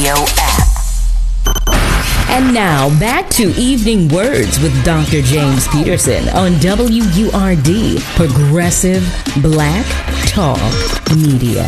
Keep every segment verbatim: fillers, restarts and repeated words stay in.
Radio app. And now, back to Evening Words with Doctor James Peterson on W U R D, Progressive Black Talk Media.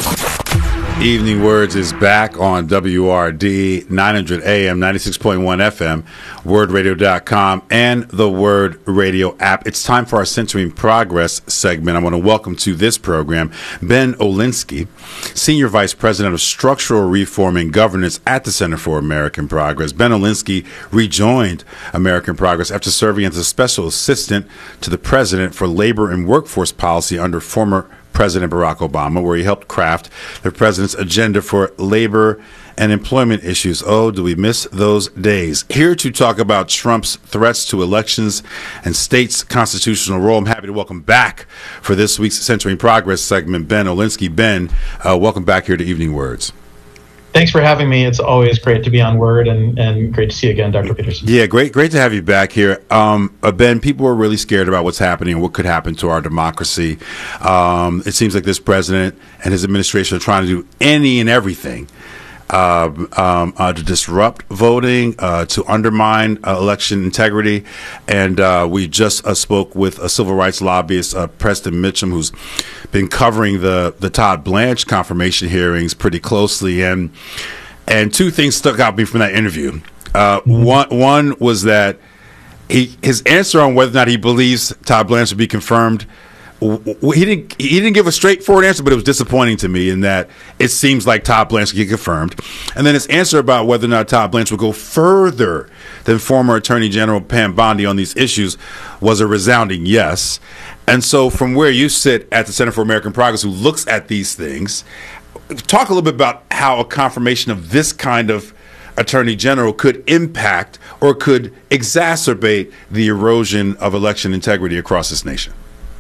Evening Words is back on W R D, nine hundred A M, ninety-six point one F M, word radio dot com, and the Word Radio app. It's time for our Centering Progress segment. I want to welcome to this program Ben Olinsky, Senior Vice President of Structural Reform and Governance at the Center for American Progress. Ben Olinsky rejoined American Progress after serving as a Special Assistant to the President for Labor and Workforce Policy under former President Barack Obama, where he helped craft the president's agenda for labor and employment issues. Oh, do we miss those days? Here to talk about Trump's threats to elections and states' constitutional role, I'm happy to welcome back for this week's Centering Progress segment, Ben Olinsky. Ben, uh, welcome back here to Evening Words. Thanks for having me. It's always great to be on Word, and, and great to see you again, Doctor Peterson. Yeah, great great to have you back here. Um, uh, Ben, people are really scared about what's happening and what could happen to our democracy. Um, it seems like this president and his administration are trying to do any and everything uh, um, uh, to disrupt voting, uh, to undermine uh, election integrity. And uh, we just uh, spoke with a civil rights lobbyist, uh, Preston Mitchum, who's been covering the, the Todd Blanche confirmation hearings pretty closely. And and two things stuck out me from that interview. Uh, one, one was that he, his answer on whether or not he believes Todd Blanche will be confirmed, he didn't he didn't give a straightforward answer, but it was disappointing to me in that it seems like Todd Blanche will get confirmed. And then his answer about whether or not Todd Blanche will go further than former Attorney General Pam Bondi on these issues was a resounding yes. And so from where you sit at the Center for American Progress, who looks at these things, talk a little bit about how a confirmation of this kind of Attorney General could impact or could exacerbate the erosion of election integrity across this nation.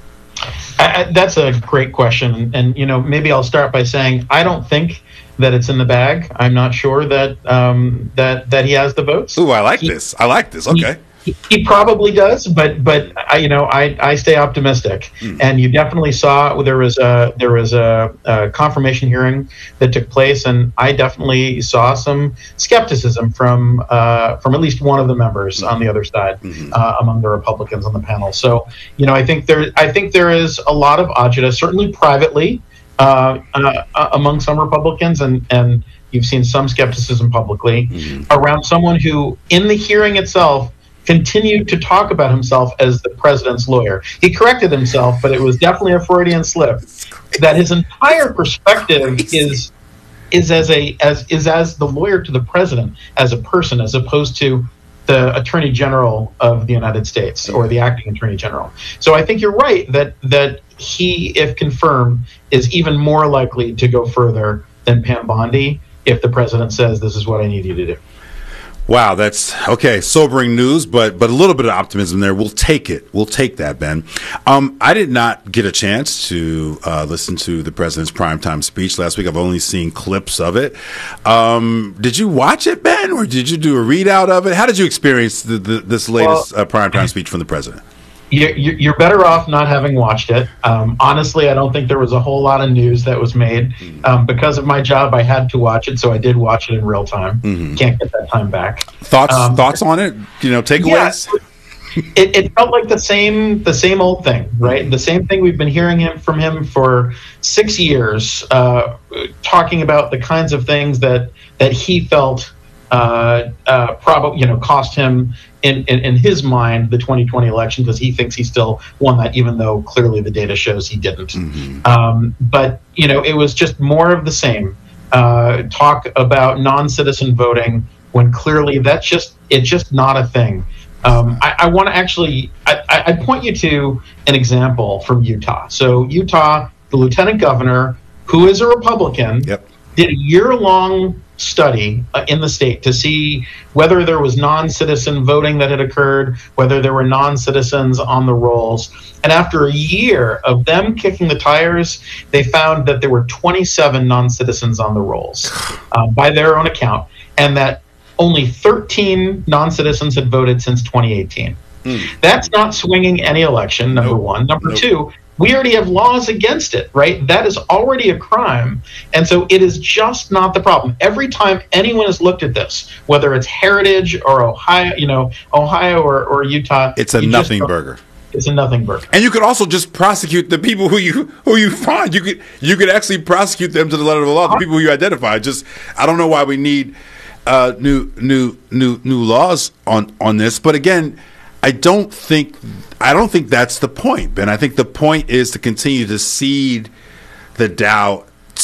I, that's a great question. And, you know, maybe I'll start by saying I don't think that it's in the bag. I'm not sure that um, that that he has the votes. Ooh, I like he, this. I like this. Okay. He, he probably does, but but I, you know, I, I stay optimistic. Mm. And you definitely saw there was a there was a, a confirmation hearing that took place, and I definitely saw some skepticism from uh, from at least one of the members mm. on the other side, mm-hmm. uh, among the Republicans on the panel. So, you know, I think there I think there is a lot of agita, certainly privately, uh, uh, among some Republicans, and and you've seen some skepticism publicly mm-hmm. around someone who, in the hearing itself, continued to talk about himself as the president's lawyer. He corrected himself, but it was definitely a Freudian slip. That his entire perspective is is as a as is as the lawyer to the president as a person, as opposed to the Attorney General of the United States or the acting Attorney General. So I think you're right that that he, if confirmed, is even more likely to go further than Pam Bondi if the president says, "This is what I need you to do." Wow, that's okay. Sobering news, but but a little bit of optimism there. We'll take it. We'll take that, Ben. Um, I did not get a chance to uh, listen to the president's primetime speech last week. I've only seen clips of it. Um, did you watch it, Ben, or did you do a readout of it? How did you experience the, the, this latest well, uh, primetime speech from the president? You're better off not having watched it. Um, honestly, I don't think there was a whole lot of news that was made. Um, because of my job, I had to watch it, so I did watch it in real time. Mm-hmm. Can't get that time back. Thoughts um, thoughts on it? You know, takeaways? Yeah, it, it felt like the same the same old thing, right? The same thing we've been hearing him from him for six years, uh, talking about the kinds of things that that he felt uh, uh, probably you know cost him. In, in, in his mind, the twenty twenty election, because he thinks he still won that, even though clearly the data shows he didn't. Mm-hmm. Um, but, you know, it was just more of the same. Uh, talk about non-citizen voting when clearly that's just, it's just not a thing. Um, I, I want to actually, I, I point you to an example from Utah. So Utah, the lieutenant governor, who is a Republican, yep. did a year-long study uh, in the state to see whether there was non-citizen voting that had occurred, whether there were non-citizens on the rolls. And after a year of them kicking the tires, they found that there were twenty-seven non-citizens on the rolls uh, by their own account, and that only thirteen non-citizens had voted since twenty eighteen. Mm. That's not swinging any election, number nope. one. Number nope. two, We already have laws against it, right? That is already a crime. And so it is just not the problem. Every time anyone has looked at this, whether it's Heritage or Ohio, you know, Ohio or, or Utah, it's a nothing burger. It's a nothing burger. And you could also just prosecute the people who you who you find. You could you could actually prosecute them to the letter of the law, the people who you identify. Just I don't know why we need uh, new new new new laws on, on this. But again, I don't think I don't think that's the point, Ben. I think the point is to continue to seed the doubt,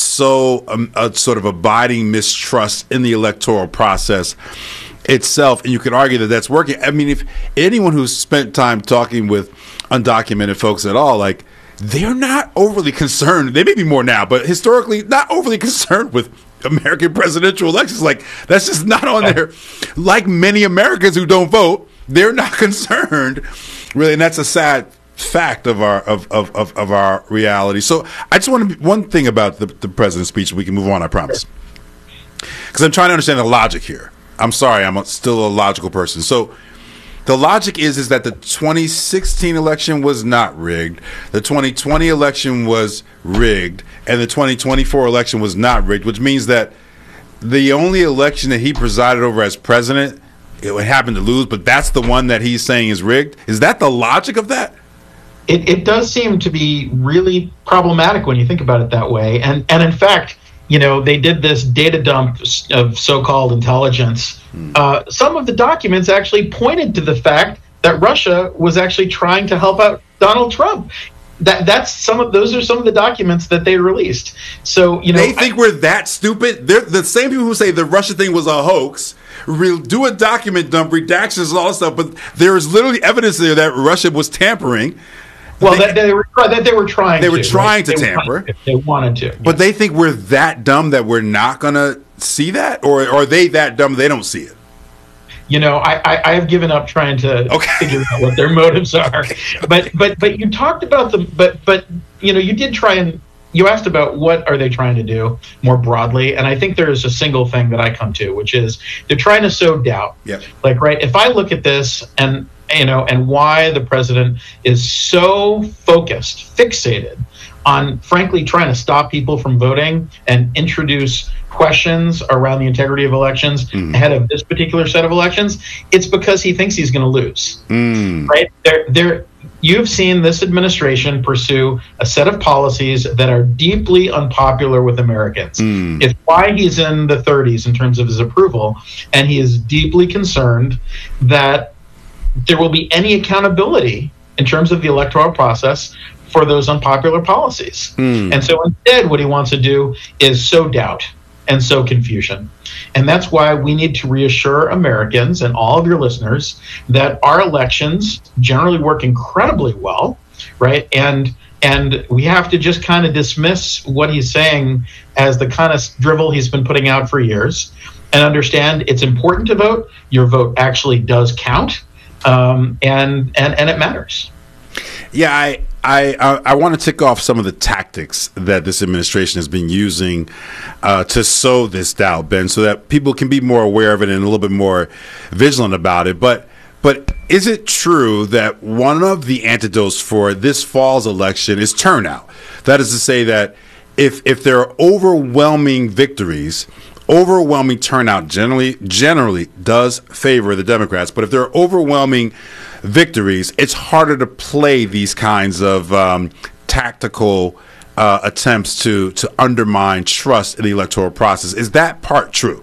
so um, a sort of abiding mistrust in the electoral process itself, and you could argue that that's working. I mean, if anyone who's spent time talking with undocumented folks at all, like, they're not overly concerned. They may be more now, but historically not overly concerned with American presidential elections. Like, that's just not on there. Like many Americans who don't vote, they're not concerned, really, and that's a sad fact of our of of, of, of our reality. So I just want to one thing about the, the president's speech. We can move on, I promise, because I'm trying to understand the logic here. I'm sorry, I'm a, still a logical person. So the logic is is that the twenty sixteen election was not rigged, the twenty twenty election was rigged, and the twenty twenty-four election was not rigged, which means that the only election that he presided over as president, it happened to lose, but that's the one that he's saying is rigged. Is that the logic of that? It, it does seem to be really problematic when you think about it that way. And and in fact, you know, they did this data dump of so-called intelligence. Hmm. Uh, some of the documents actually pointed to the fact that Russia was actually trying to help out Donald Trump. That that's some of those are some of the documents that they released. So, you know, they think I, we're that stupid. They're the same people who say the Russia thing was a hoax. We'll do a document dump, redactions, and all that stuff, but there is literally evidence there that Russia was tampering. Well, they, that they were that they were trying. They were to, trying right? to they tamper. Wanted to. They wanted to. But they think we're that dumb that we're not going to see that, or, or are they that dumb they don't see it? You know, I, I, I have given up trying to okay. figure out what their motives are. But but but you talked about them. But but you know, you did try and you asked about what are they trying to do more broadly, and I think there is a single thing that I come to, which is they're trying to sow doubt. Yep. Like, right, if I look at this and you know, and why the president is so focused, fixated on, frankly, trying to stop people from voting and introduce questions around the integrity of elections mm. ahead of this particular set of elections, it's because he thinks he's going to lose. Mm. Right? There, there. You've seen this administration pursue a set of policies that are deeply unpopular with Americans. Mm. It's why he's in the thirties in terms of his approval, and he is deeply concerned that there will be any accountability in terms of the electoral process for those unpopular policies. Mm. And so instead, what he wants to do is sow doubt and sow confusion. And that's why we need to reassure Americans and all of your listeners that our elections generally work incredibly well, right? And and we have to just kind of dismiss what he's saying as the kind of drivel he's been putting out for years and understand it's important to vote. Your vote actually does count. Um, and, and and it matters. Yeah, I I I, I want to tick off some of the tactics that this administration has been using uh, to sow this doubt, Ben, so that people can be more aware of it and a little bit more vigilant about it. But but is it true that one of the antidotes for this fall's election is turnout? That is to say that if if there are overwhelming victories, overwhelming turnout generally generally does favor the Democrats. But if there are overwhelming victories, it's harder to play these kinds of um, tactical uh, attempts to to undermine trust in the electoral process. Is that part true?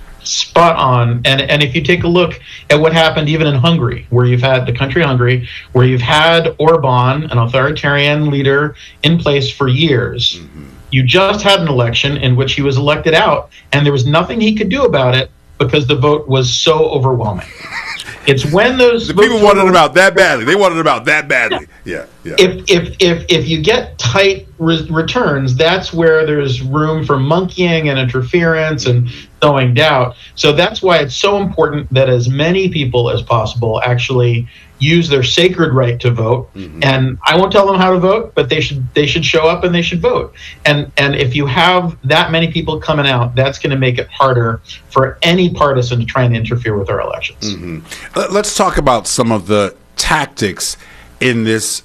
Spot on. And and if you take a look at what happened even in Hungary, where you've had the country Hungary, where you've had Orban, an authoritarian leader, in place for years. Mm-hmm. You just had an election in which he was elected out, and there was nothing he could do about it because the vote was so overwhelming. It's when those the people wanted it about that badly. They wanted it about that badly. Yeah, yeah. yeah. If if if if you get tight re- returns, that's where there's room for monkeying and interference and sowing doubt. So that's why it's so important that as many people as possible actually use their sacred right to vote. Mm-hmm. And I won't tell them how to vote, but they should they should show up and they should vote. And and if you have that many people coming out, that's going to make it harder for any partisan to try and interfere with our elections. Mm-hmm. Let's talk about some of the tactics in this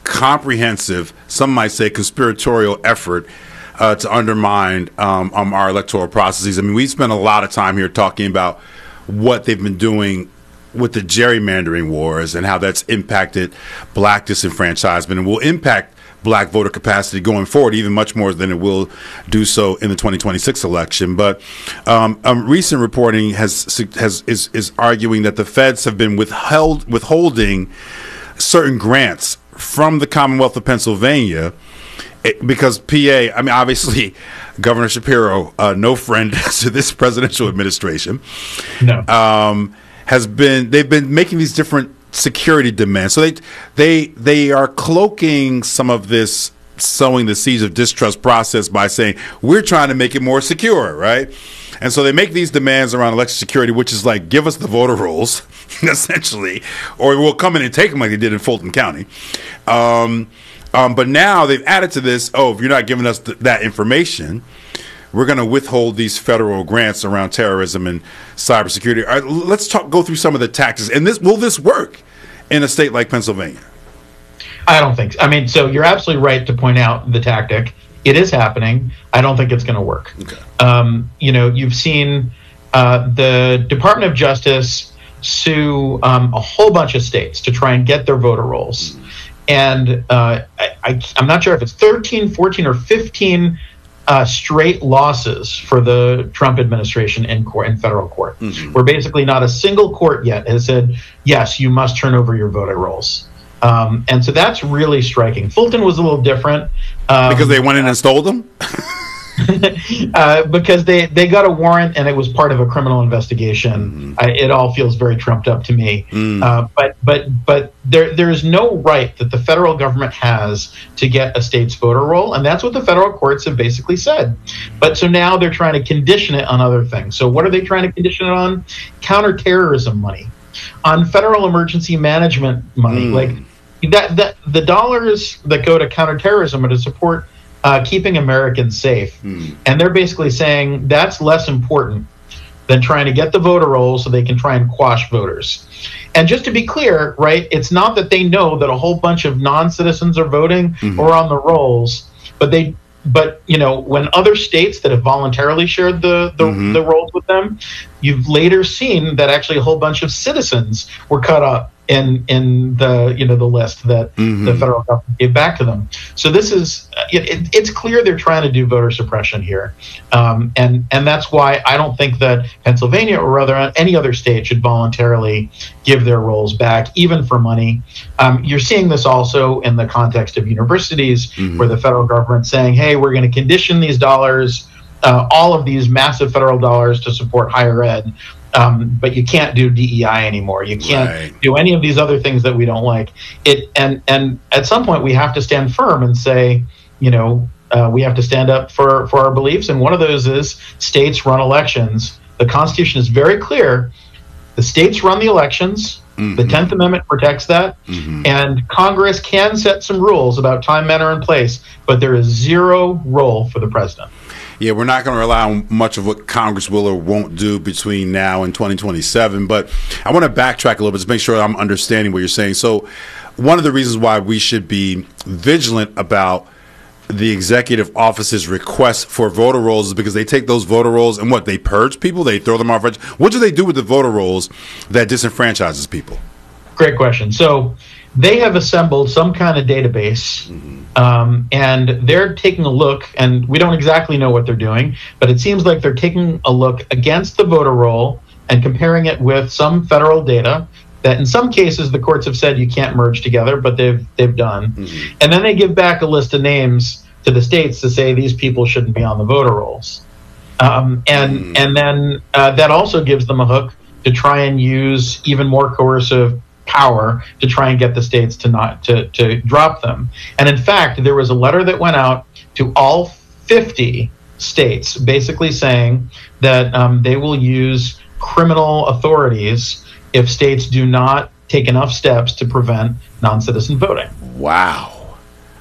comprehensive, some might say conspiratorial effort uh, to undermine um, um, our electoral processes. I mean, we spent a lot of time here talking about what they've been doing with the gerrymandering wars and how that's impacted black disenfranchisement and will impact black voter capacity going forward, even much more than it will do so in the twenty twenty-six election. But um, um, recent reporting has has is, is arguing that the feds have been withheld withholding certain grants from the Commonwealth of Pennsylvania it, because P A, I mean, obviously, Governor Shapiro, uh, no friend to this presidential administration, no, um, has been, they've been making these different security demands. So they they they are cloaking some of this, sowing the seeds of distrust process by saying we're trying to make it more secure, right? And so they make these demands around election security, which is like, give us the voter rolls, essentially, or we'll come in and take them like they did in Fulton County. Um, um, but now they've added to this, oh, if you're not giving us th- that information, we're going to withhold these federal grants around terrorism and cybersecurity. All right, let's talk, go through some of the tactics. And this, will this work in a state like Pennsylvania? I don't think so. I mean, so you're absolutely right to point out the tactic. It is happening. I don't think it's going to work. Okay. Um, you know, you've seen uh, the Department of Justice sue um, a whole bunch of states to try and get their voter rolls. Mm-hmm. And uh, I, I, I'm not sure if it's thirteen, fourteen, or fifteen uh, straight losses for the Trump administration in court, in federal court, mm-hmm. where basically not a single court yet has said, yes, you must turn over your voter rolls. Um, and so that's really striking. Fulton was a little different. Um, because they went in and stole them? uh, because they, they got a warrant and it was part of a criminal investigation. Mm. I, it all feels very trumped up to me. Mm. Uh, but but but there there is no right that the federal government has to get a state's voter roll, and that's what the federal courts have basically said. But so now they're trying to condition it on other things. So what are they trying to condition it on? Counterterrorism money, on federal emergency management money, mm. like that that the dollars that go to counterterrorism are to support Uh, keeping Americans safe. Mm. And they're basically saying that's less important than trying to get the voter rolls so they can try and quash voters. And just to be clear, right, it's not that they know that a whole bunch of non-citizens are voting mm-hmm. or on the rolls, but they but you know, when other states that have voluntarily shared the the, mm-hmm. the rolls with them, you've later seen that actually a whole bunch of citizens were cut up in in the you know the list that mm-hmm. the federal government gave back to them. So this is it, it, it's clear they're trying to do voter suppression here, um, and and that's why I don't think that Pennsylvania or rather any other state should voluntarily give their rolls back, even for money. Um, you're seeing this also in the context of universities, mm-hmm. where the federal government's saying, "Hey, we're going to condition these dollars, uh, all of these massive federal dollars to support higher ed." Um, but you can't do D E I anymore. You can't right. do any of these other things that we don't like. It and and at some point we have to stand firm and say, you know, uh, we have to stand up for, for our beliefs. And one of those is states run elections. The Constitution is very clear. The states run the elections. Mm-hmm. The tenth Amendment protects that. Mm-hmm. And Congress can set some rules about time, manner, and place, but there is zero role for the president. Yeah, we're not going to rely on much of what Congress will or won't do between now and twenty twenty-seven. But I want to backtrack a little bit to make sure I'm understanding what you're saying. So one of the reasons why we should be vigilant about the executive office's request for voter rolls is because they take those voter rolls and what, they purge people? They throw them off. What do they do with the voter rolls that disenfranchises people? Great question. So they have assembled some kind of database, mm-hmm. um, and they're taking a look, and we don't exactly know what they're doing, but it seems like they're taking a look against the voter roll and comparing it with some federal data that in some cases the courts have said you can't merge together, but they've they've done. Mm-hmm. And then they give back a list of names to the states to say these people shouldn't be on the voter rolls. Um, and mm-hmm. and then uh, that also gives them a hook to try and use even more coercive power to try and get the states to not to, to drop them. And in fact, there was a letter that went out to all fifty states basically saying that um, they will use criminal authorities if states do not take enough steps to prevent non-citizen voting. Wow.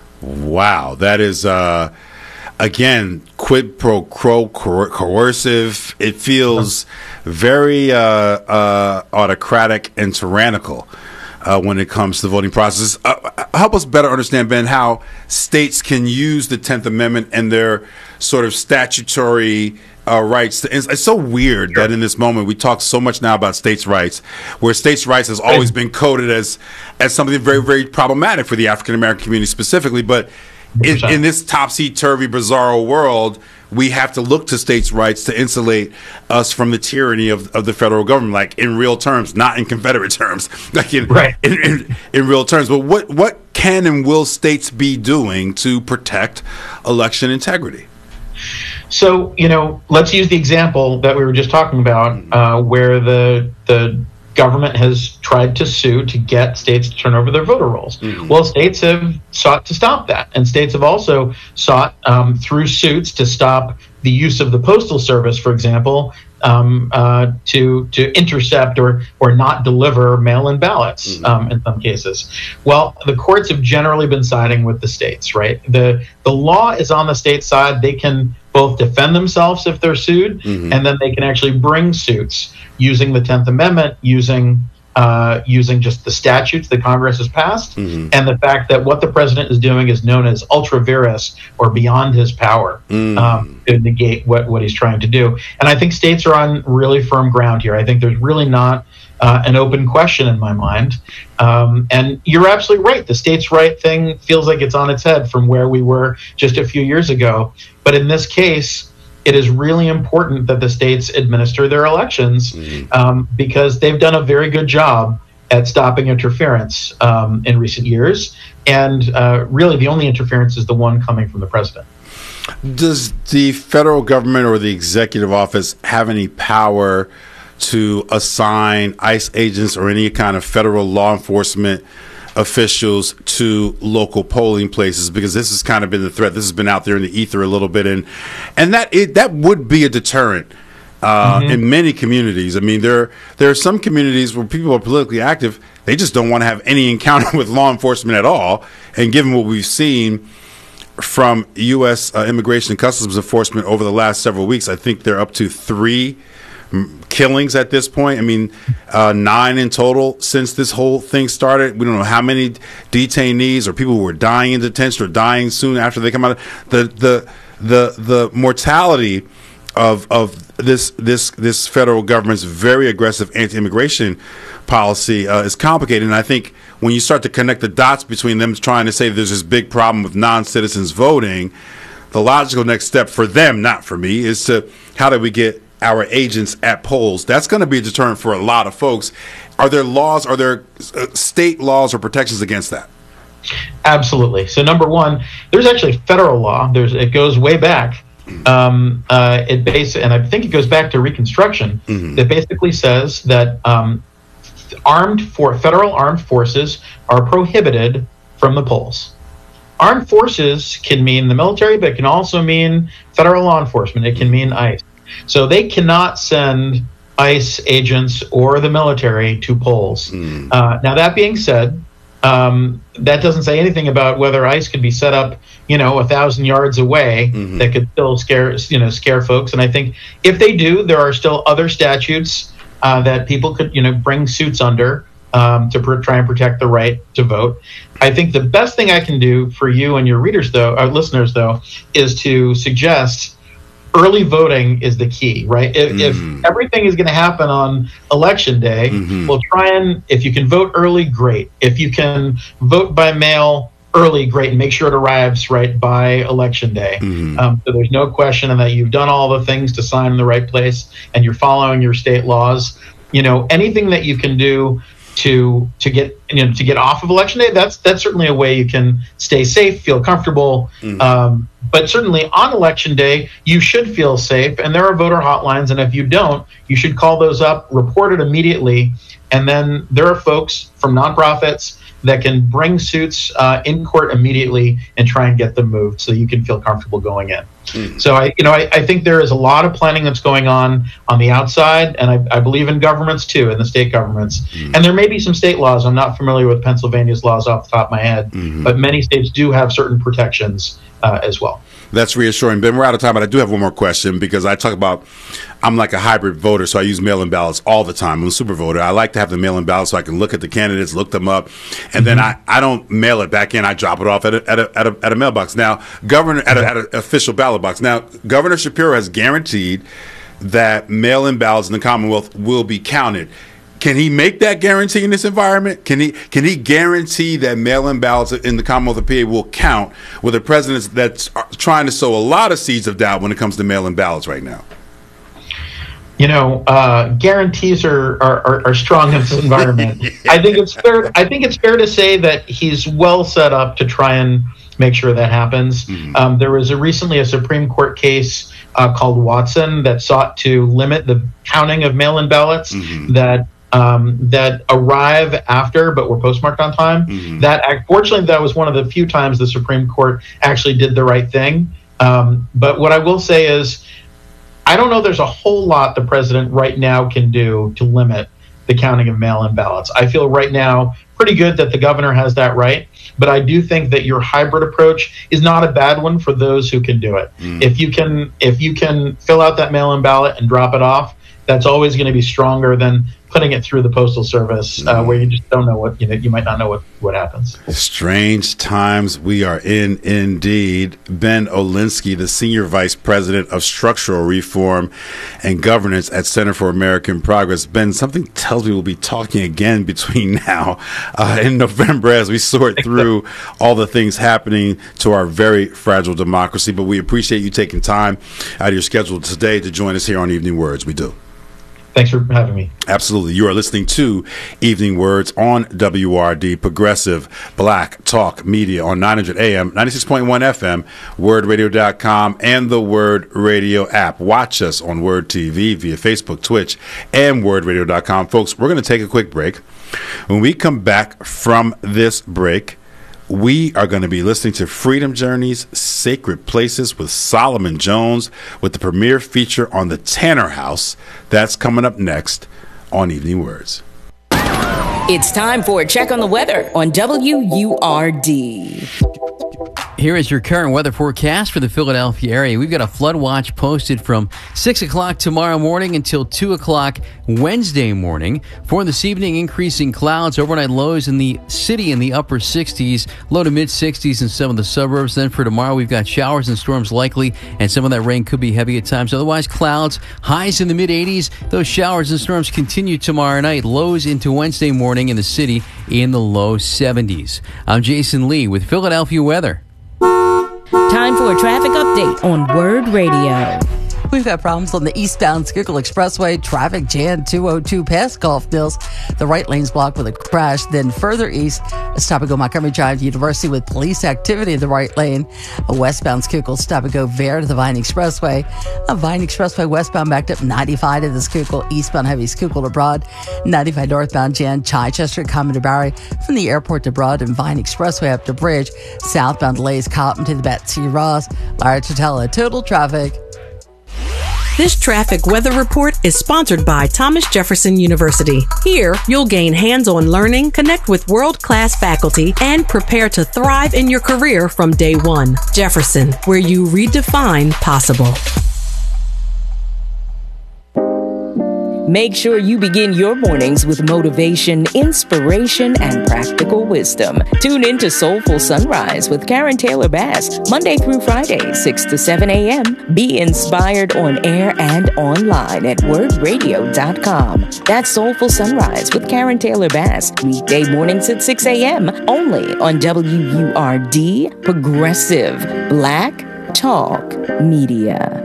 Wow. That is, uh, again, quid pro quo, coer- coercive. It feels very uh, uh, autocratic and tyrannical uh, when it comes to the voting process. Uh, help us better understand, Ben, how states can use the tenth Amendment and their sort of statutory uh, rights. To, it's, it's so weird sure. that in this moment we talk so much now about states' rights, where states' rights has always been coded as as something very, very problematic for the African American community specifically. But in, in this topsy-turvy, bizarro world, we have to look to states' rights to insulate us from the tyranny of, of the federal government, like in real terms, not in Confederate terms, like in, right. in, in, in real terms. But what, what can and will states be doing to protect election integrity? So, you know, let's use the example that we were just talking about, uh, where the the government has tried to sue to get states to turn over their voter rolls. Mm-hmm. Well, states have sought to stop that, and states have also sought um, through suits to stop the use of the Postal Service, for example, um, uh, to to intercept or or not deliver mail-in ballots mm-hmm. um, in some cases. Well, the courts have generally been siding with the states, right? The the law is on the state side. They can both defend themselves if they're sued, mm-hmm. and then they can actually bring suits using the tenth Amendment, using uh, using just the statutes that Congress has passed, mm-hmm. and the fact that what the president is doing is known as ultra vires, or beyond his power, mm-hmm. um, to negate what, what he's trying to do. And I think states are on really firm ground here. I think there's really not uh, an open question in my mind. Um, and you're absolutely right. The states' right thing feels like it's on its head from where we were just a few years ago. But in this case, it is really important that the states administer their elections mm-hmm. um, because they've done a very good job at stopping interference um, in recent years. And uh, really, the only interference is the one coming from the president. Does the federal government or the executive office have any power to assign ICE agents or any kind of federal law enforcement officials to local polling places? Because this has kind of been the threat. This has been out there in the ether a little bit, and and that it, that would be a deterrent uh, mm-hmm. in many communities. I mean, there there are some communities where people are politically active. They just don't want to have any encounter with law enforcement at all. And given what we've seen from U S uh, Immigration and Customs Enforcement over the last several weeks, I think they're up to three killings at this point. I mean, uh, nine in total since this whole thing started. We don't know how many detainees or people who are dying in detention or dying soon after they come out. The the the the mortality of of this this this federal government's very aggressive anti-immigration policy uh, is complicated. And I think when you start to connect the dots between them trying to say there's this big problem with non-citizens voting, the logical next step for them, not for me, is to how do we get our agents at polls? That's going to be a deterrent for a lot of folks. Are there laws, are there uh, state laws or protections against that? Absolutely. So number one, there's actually federal law. There's it goes way back. Um, uh, it base, and I think it goes back to Reconstruction. Mm-hmm. That basically says that um, armed for federal armed forces are prohibited from the polls. Armed forces can mean the military, but it can also mean federal law enforcement. It can mean ICE. So they cannot send ICE agents or the military to polls. Mm. Uh, now, that being said, um, that doesn't say anything about whether ICE could be set up, you know, a thousand yards away mm-hmm. that could still scare, you know, scare folks. And I think if they do, there are still other statutes uh, that people could, you know, bring suits under um, to pr- try and protect the right to vote. I think the best thing I can do for you and your readers, though, our listeners, though, is to suggest early voting is the key, right? If, mm-hmm. if everything is going to happen on election day, mm-hmm. we'll try and, if you can vote early, great. If you can vote by mail early, great, and make sure it arrives right by election day. Mm-hmm. Um, so there's no question that you've done all the things to sign in the right place and you're following your state laws. You know, anything that you can do to to get you know to get off of election day, that's that's certainly a way you can stay safe, feel comfortable. Mm-hmm. Um, but certainly on election day, you should feel safe, and there are voter hotlines, and if you don't, you should call those up, report it immediately, and then there are folks from nonprofits that can bring suits uh, in court immediately and try and get them moved so you can feel comfortable going in. Mm. So I, you know, I, I think there is a lot of planning that's going on on the outside, and I, I believe in governments too, in the state governments. Mm. And there may be some state laws. I'm not familiar with Pennsylvania's laws off the top of my head, mm-hmm. but many states do have certain protections uh, as well. That's reassuring. Ben, we're out of time, but I do have one more question because I talk about I'm like a hybrid voter, so I use mail-in ballots all the time. I'm a super voter. I like to have the mail-in ballot so I can look at the candidates, look them up, and mm-hmm. then I, I don't mail it back in. I drop it off at a, at a, at a, at a mailbox. Now, Governor at, a, at an official ballot box. Now, Governor Shapiro has guaranteed that mail-in ballots in the Commonwealth will be counted. Can he make that guarantee in this environment? Can he can he guarantee that mail-in ballots in the Commonwealth of P A will count with a president that's trying to sow a lot of seeds of doubt when it comes to mail-in ballots right now? You know, uh, guarantees are, are, are strong in this environment. yeah. I think it's fair. I think it's fair to say that he's well set up to try and make sure that happens. Mm-hmm. Um, there was a recently a Supreme Court case uh, called Watson that sought to limit the counting of mail-in ballots mm-hmm. that. Um, that arrive after but were postmarked on time. Mm-hmm. That fortunately, that was one of the few times the Supreme Court actually did the right thing. Um, but what I will say is, I don't know there's a whole lot the president right now can do to limit the counting of mail-in ballots. I feel right now pretty good that the governor has that right, but I do think that your hybrid approach is not a bad one for those who can do it. Mm. If you can, if you can fill out that mail-in ballot and drop it off, that's always going to be stronger than putting it through the Postal Service, uh, where you just don't know what, you know, you might not know what, what happens. Strange times we are in, indeed. Ben Olinsky, the Senior Vice President of Structural Reform and Governance at Center for American Progress. Ben, something tells me we'll be talking again between now uh, and November as we sort through all the things happening to our very fragile democracy. But we appreciate you taking time out of your schedule today to join us here on Evening Words. We do. Thanks for having me. Absolutely. You are listening to Evening Words on W R D, Progressive Black Talk Media on nine hundred A M, ninety-six point one F M, word radio dot com, and the Word Radio app. Watch us on Word T V via Facebook, Twitch, and word radio dot com. Folks, we're going to take a quick break. When we come back from this break, we are going to be listening to Freedom Journey's Sacred Places with Solomon Jones with the premiere feature on the Tanner House. That's coming up next on Evening Words. It's time for a check on the weather on W U R D. Here is your current weather forecast for the Philadelphia area. We've got a flood watch posted from six o'clock tomorrow morning until two o'clock Wednesday morning. For this evening, increasing clouds, overnight lows in the city in the upper sixties, low to mid sixties in some of the suburbs. Then for tomorrow, we've got showers and storms likely, and some of that rain could be heavy at times. Otherwise, clouds, highs in the mid eighties. Those showers and storms continue tomorrow night. Lows into Wednesday morning in the city in the low seventies. I'm Jason Lee with Philadelphia weather. Time for a traffic update on Word Radio. We've got problems on the eastbound Schuylkill Expressway. Traffic jam two oh two past Golf Mills. The right lane's blocked with a crash. Then further east, stop and go Montgomery Drive University with police activity in the right lane. A westbound Schuylkill stop and go Vare to the Vine Expressway. A Vine Expressway westbound backed up ninety-five to the Schuylkill. Eastbound heavy Schuylkill to Broad. ninety-five northbound Jan Chichester coming to Barry from the airport to Broad and Vine Expressway up to Bridge. Southbound delays Cotton to the Betsy Ross. Larry Totella, total traffic. This traffic weather report is sponsored by Thomas Jefferson University. Here, you'll gain hands-on learning, connect with world-class faculty, and prepare to thrive in your career from day one. Jefferson, where you redefine possible. Make sure you begin your mornings with motivation, inspiration, and practical wisdom. Tune in to Soulful Sunrise with Karen Taylor Bass, Monday through Friday, six to seven a.m. Be inspired on air and online at word radio dot com. That's Soulful Sunrise with Karen Taylor Bass, weekday mornings at six a.m. only on W U R D, Progressive Black Talk Media.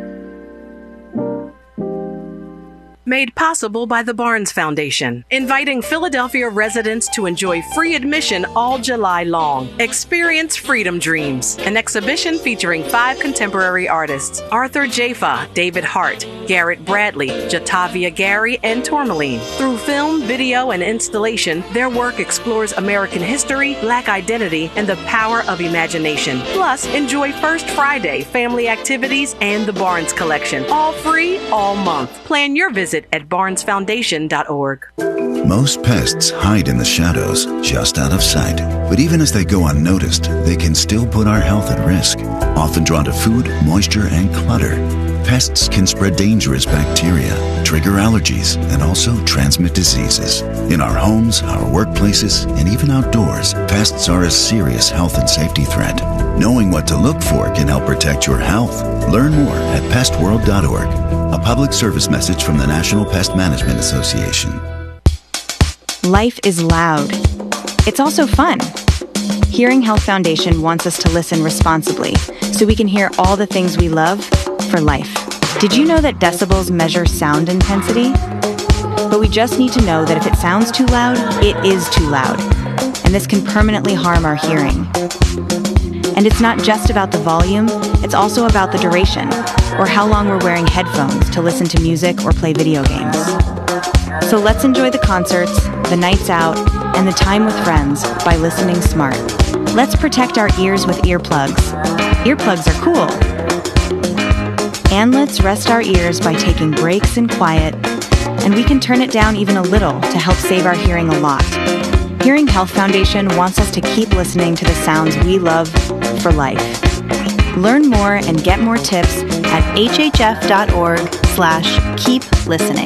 Made possible by the Barnes Foundation, inviting Philadelphia residents to enjoy free admission all July long. Experience Freedom Dreams, an exhibition featuring five contemporary artists: Arthur Jafa, David Hart, Garrett Bradley, Jatavia Gary, and Tourmaline. Through film, video, and installation, their work explores American history, Black identity, and the power of imagination. Plus, enjoy First Friday, family activities, and the Barnes Collection. All free, all month. Plan your visit visit at barnes foundation dot org. Most pests hide in the shadows, just out of sight. But even as they go unnoticed, they can still put our health at risk. Often drawn to food, moisture, and clutter, pests can spread dangerous bacteria, trigger allergies, and also transmit diseases. In our homes, our workplaces, and even outdoors, pests are a serious health and safety threat. Knowing what to look for can help protect your health. Learn more at pest world dot org. A public service message from the National Pest Management Association. Life is loud. It's also fun. Hearing Health Foundation wants us to listen responsibly so we can hear all the things we love for life. Did you know that decibels measure sound intensity? But we just need to know that if it sounds too loud, it is too loud. And this can permanently harm our hearing. And it's not just about the volume, it's also about the duration, or how long we're wearing headphones to listen to music or play video games. So let's enjoy the concerts, the nights out, and the time with friends by listening smart. Let's protect our ears with earplugs. Earplugs are cool. And let's rest our ears by taking breaks in quiet, and we can turn it down even a little to help save our hearing a lot. Hearing Health Foundation wants us to keep listening to the sounds we love for life. Learn more and get more tips at h h f dot org slash keep listening.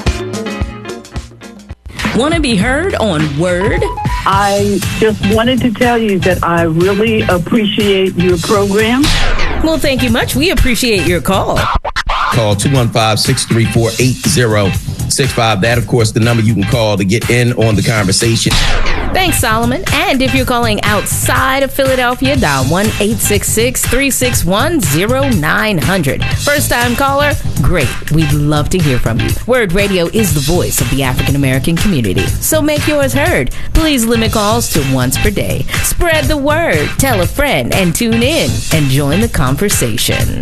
Want to be heard on Word? I just wanted to tell you that I really appreciate your program. Well, thank you much. We appreciate your call. Call two one five, six three four, eight zero six five. That, of course, the number you can call to get in on the conversation. Thanks, Solomon. And if you're calling outside of Philadelphia, dial one eight six six, three six one, zero nine zero zero. First-time caller? Great. We'd love to hear from you. Word Radio is the voice of the African-American community, so make yours heard. Please limit calls to once per day. Spread the word, tell a friend, and tune in and join the conversation.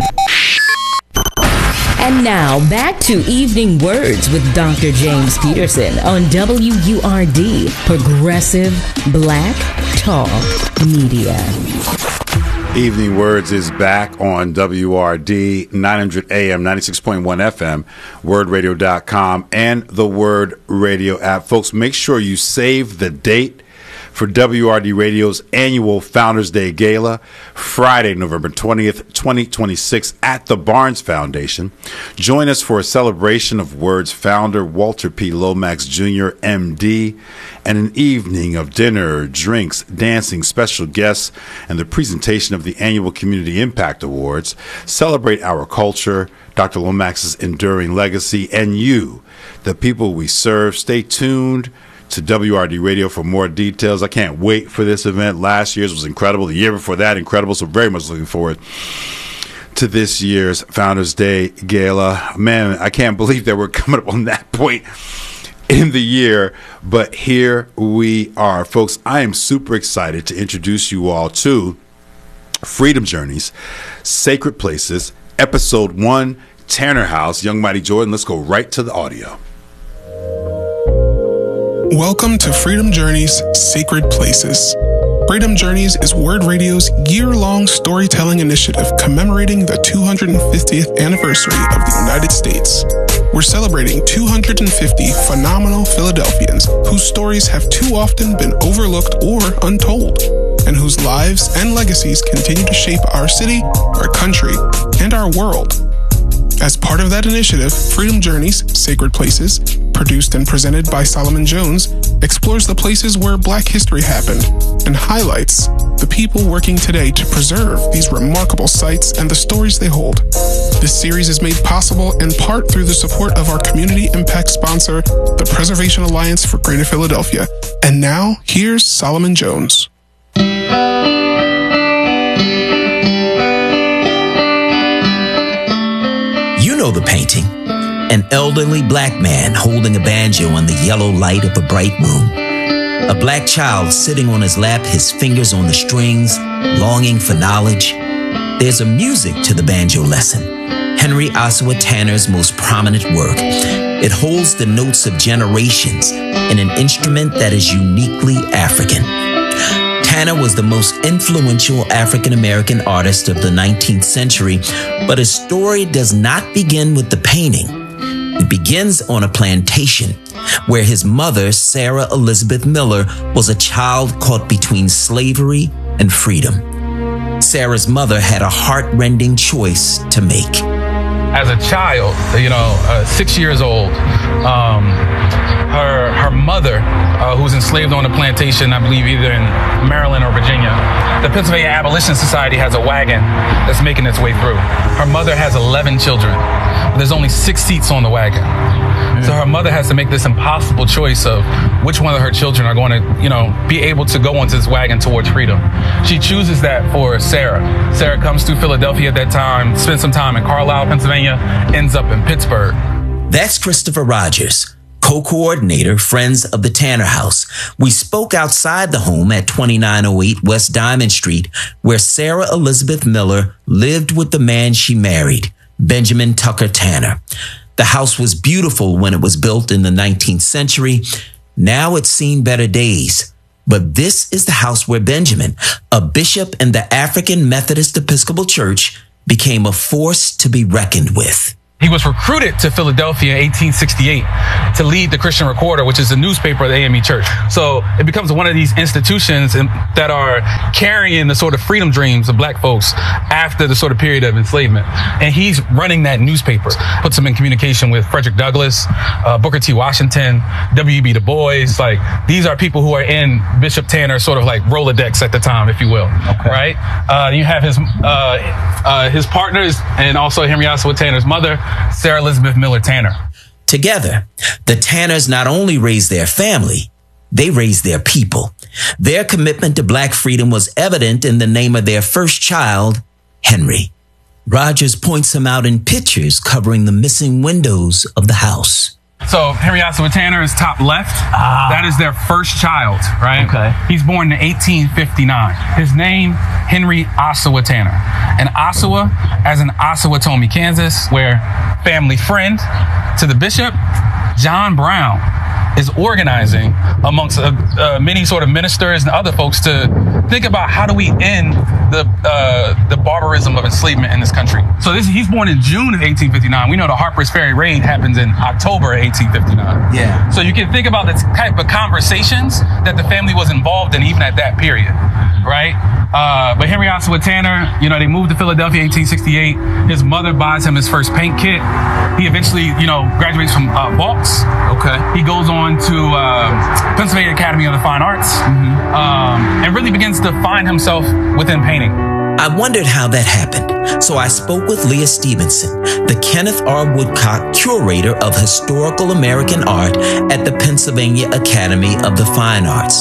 And now, back to Evening Words with Doctor James Peterson on W U R D, Progressive Black Talk Media. Evening Words is back on W R D, nine hundred A M, ninety-six point one F M, word radio dot com, and the Word Radio app. Folks, make sure you save the date for W R D Radio's annual Founders Day Gala, Friday, November twentieth, twenty twenty-six, at the Barnes Foundation. Join us for a celebration of Word's founder, Walter P. Lomax Junior, M D, and an evening of dinner, drinks, dancing, special guests, and the presentation of the annual Community Impact Awards. Celebrate our culture, Doctor Lomax's enduring legacy, and you, the people we serve. Stay tuned to W R D Radio for more details. I can't wait for this event. Last year's was incredible. The year before that, incredible. So very much looking forward to this year's Founders Day Gala. Man, I can't believe that we're coming up on that point in the year, but here we are. Folks, I am super excited to introduce you all to Freedom Journeys, Sacred Places, Episode one, Tanner House. Young Mighty Jordan, let's go right to the audio. Welcome to Freedom Journeys, Sacred Places. Freedom Journeys is Word Radio's year-long storytelling initiative commemorating the two hundred fiftieth anniversary of the United States. We're celebrating two hundred fifty phenomenal Philadelphians whose stories have too often been overlooked or untold, and whose lives and legacies continue to shape our city, our country, and our world. As part of that initiative, Freedom Journeys, Sacred Places, produced and presented by Solomon Jones, explores the places where Black history happened and highlights the people working today to preserve these remarkable sites and the stories they hold. This series is made possible in part through the support of our community impact sponsor, the Preservation Alliance for Greater Philadelphia. And now, here's Solomon Jones. The painting, an elderly black man holding a banjo in the yellow light of a bright room, a black child sitting on his lap, his fingers on the strings, longing for knowledge. There's a music to the banjo lesson, Henry Ossawa Tanner's most prominent work. It holds the notes of generations in an instrument that is uniquely African. Tanner was the most influential African-American artist of the nineteenth century, but his story does not begin with the painting. It begins on a plantation where his mother, Sarah Elizabeth Miller, was a child caught between slavery and freedom. Sarah's mother had a heart-rending choice to make. As a child, you know, uh, six years old, um, her her mother, uh, who was enslaved on a plantation, I believe either in Maryland or Virginia, the Pennsylvania Abolition Society has a wagon that's making its way through. Her mother has eleven children. There's only six seats on the wagon. So her mother has to make this impossible choice of which one of her children are going to, you know, be able to go onto this wagon towards freedom. She chooses that for Sarah. Sarah comes through Philadelphia at that time, spends some time in Carlisle, Pennsylvania, ends up in Pittsburgh. That's Christopher Rogers, co-coordinator, Friends of the Tanner House. We spoke outside the home at twenty-nine oh eight West Diamond Street, where Sarah Elizabeth Miller lived with the man she married, Benjamin Tucker Tanner. The house was beautiful when it was built in the nineteenth century. Now it's seen better days. But this is the house where Benjamin, a bishop in the African Methodist Episcopal Church, became a force to be reckoned with. He was recruited to Philadelphia in eighteen sixty-eight to lead the Christian Recorder, which is the newspaper of the A M E Church. So it becomes one of these institutions that are carrying the sort of freedom dreams of black folks after the sort of period of enslavement. And he's running that newspaper, puts him in communication with Frederick Douglass, uh, Booker T. Washington, W E B Du Bois. Like, these are people who are in Bishop Tanner's sort of like Rolodex at the time, if you will. Okay. Right? Uh, you have his, uh, uh, his partners and also Henry Ossawa Tanner's mother, Sarah Elizabeth Miller Tanner. Together, the Tanners not only raised their family, they raised their people. Their commitment to black freedom was evident in the name of their first child, Henry. Rogers points him out in pictures covering the missing windows of the house. So Henry Ossawa Tanner is top left. Ah. That is their first child, right? Okay. He's born in eighteen fifty-nine. His name, Henry Ossawa Tanner. And Ossawa, as in Osawatomie, Kansas, where family friend to the bishop, John Brown, is organizing amongst uh, uh, many sort of ministers and other folks to think about how do we end the uh, the barbarism of enslavement in this country. So this, he's born in June of eighteen fifty-nine. We know the Harper's Ferry raid happens in October of eighteen fifty-nine. Yeah. So you can think about the type of conversations that the family was involved in even at that period, right? Uh, but Henry Ossawa Tanner, you know, they moved to Philadelphia in eighteen sixty-eight. His mother buys him his first paint kit. He eventually, you know, graduates from uh, Vaux. Okay. He goes on to uh, Pennsylvania Academy of the Fine Arts, mm-hmm. um, and really begins to find himself within painting. I wondered how that happened, so I spoke with Leah Stevenson, the Kenneth R. Woodcock Curator of Historical American Art at the Pennsylvania Academy of the Fine Arts.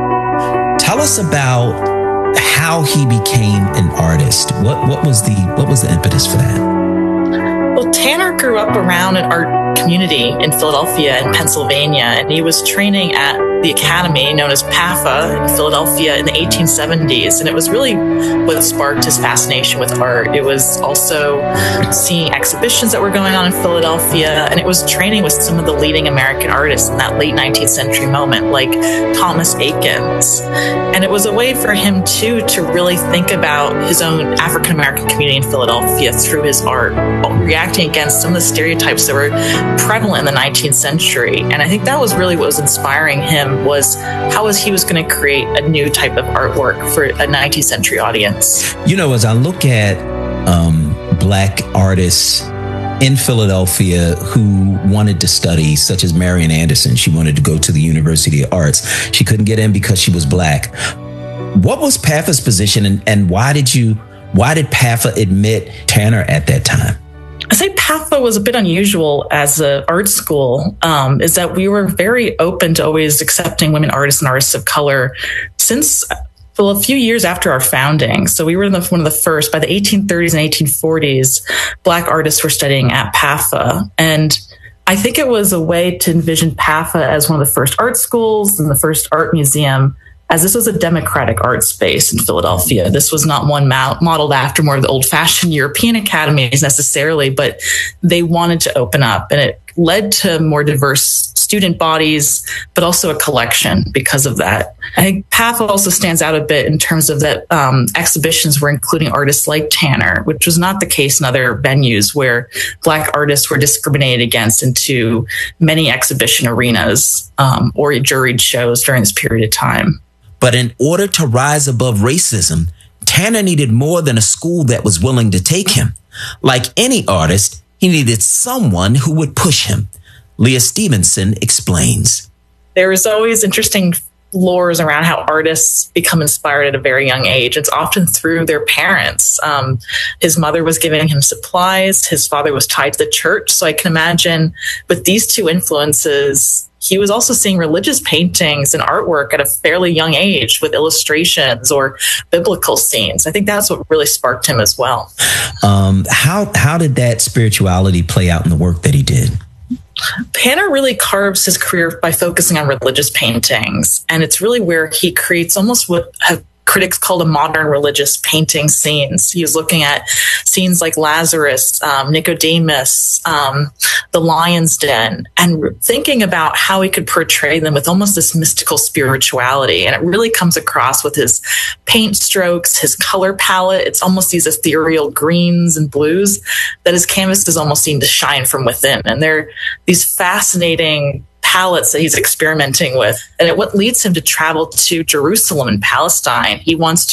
Tell us about how he became an artist. What what was the what was the impetus for that? Well, Tanner grew up around an art community in Philadelphia and Pennsylvania, and he was training at the academy known as P A F A in Philadelphia in the eighteen seventies. And it was really what sparked his fascination with art. It was also seeing exhibitions that were going on in Philadelphia, and it was training with some of the leading American artists in that late nineteenth century moment, like Thomas Eakins. And it was a way for him, too, to really think about his own African American community in Philadelphia through his art, reacting against some of the stereotypes that were prevalent in the nineteenth century. And I think that was really what was inspiring him, was how was he was going to create a new type of artwork for a nineteenth century audience. You know, as I look at um, black artists in Philadelphia who wanted to study, such as Marian Anderson, she wanted to go to the University of Arts. She couldn't get in because she was black. What was P A F A's position, and, and why did you, why did P A F A admit Tanner at that time? I say P A F A was a bit unusual as an art school, um, is that we were very open to always accepting women artists and artists of color since well, a few years after our founding. So we were the, one of the first. By the eighteen thirties and eighteen forties, Black artists were studying at P A F A. And I think it was a way to envision P A F A as one of the first art schools and the first art museum, as this was a democratic art space in Philadelphia. This was not one mo- modeled after more of the old-fashioned European academies necessarily, but they wanted to open up. And it led to more diverse student bodies, but also a collection because of that. I think P A F also stands out a bit in terms of that um, exhibitions were including artists like Tanner, which was not the case in other venues where Black artists were discriminated against into many exhibition arenas um, or juried shows during this period of time. But in order to rise above racism, Tanner needed more than a school that was willing to take him. Like any artist, he needed someone who would push him. Leah Stevenson explains. There is always interesting lores around how artists become inspired at a very young age. It's often through their parents. Um, his mother was giving him supplies. His father was tied to the church. So I can imagine with these two influences, he was also seeing religious paintings and artwork at a fairly young age with illustrations or biblical scenes. I think that's what really sparked him as well. Um, how how did that spirituality play out in the work that he did? Tanner really carves his career by focusing on religious paintings, and it's really where he creates almost what have critics called a modern religious painting scenes. He was looking at scenes like Lazarus, um, Nicodemus, um, the Lion's Den, and thinking about how he could portray them with almost this mystical spirituality. And it really comes across with his paint strokes, his color palette. It's almost these ethereal greens and blues that his canvases almost seem to shine from within. And they're these fascinating palettes that he's experimenting with. And it what leads him to travel to Jerusalem and Palestine. He wants